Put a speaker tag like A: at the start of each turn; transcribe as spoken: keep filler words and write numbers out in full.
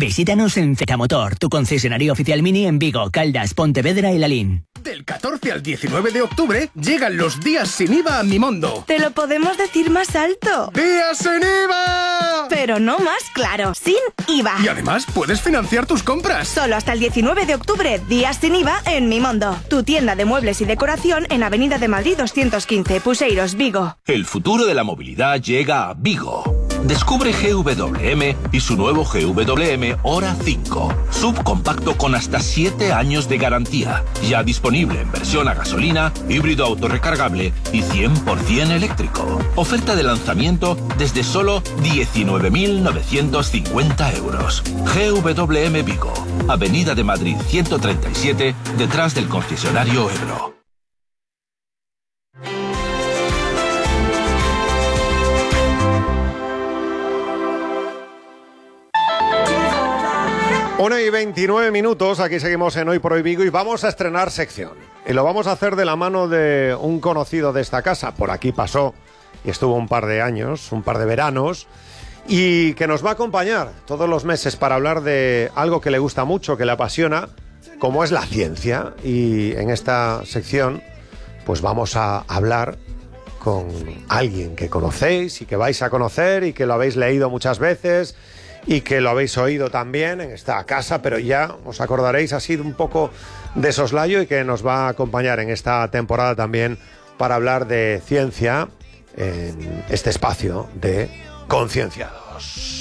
A: Visítanos en Zetamotor, tu concesionario oficial Mini en Vigo, Caldas, Pontevedra y Lalín.
B: Del catorce al diecinueve de octubre llegan los días sin I V A a Mimondo.
C: Te lo podemos decir más alto.
B: ¡Días sin I V A!
C: Pero no más claro, sin I V A.
B: Y además puedes financiar tus compras.
C: Solo hasta el diecinueve de octubre, días sin I V A en Mimondo. Tu tienda de muebles y decoración en Avenida de Madrid doscientos quince, Puseiros, Vigo.
D: El futuro de la movilidad llega a Vigo. Descubre G W M y su nuevo G W M Hora cinco. Subcompacto con hasta siete años de garantía. Ya disponible en versión a gasolina, híbrido autorrecargable y cien por ciento eléctrico. Oferta de lanzamiento desde solo diecinueve mil novecientos cincuenta euros. G W M Vigo. Avenida de Madrid ciento treinta y siete, detrás del concesionario Ebro.
E: una y veintinueve minutos, aquí seguimos en Hoy por Hoy Vigo y vamos a estrenar sección. Y lo vamos a hacer de la mano de un conocido de esta casa. Por aquí pasó y estuvo un par de años, un par de veranos, y que nos va a acompañar todos los meses para hablar de algo que le gusta mucho, que le apasiona, como es la ciencia. Y en esta sección, pues vamos a hablar con alguien que conocéis y que vais a conocer y que lo habéis leído muchas veces y que lo habéis oído también en esta casa, pero ya os acordaréis, ha sido un poco de soslayo y que nos va a acompañar en esta temporada también para hablar de ciencia en este espacio de Concienciados.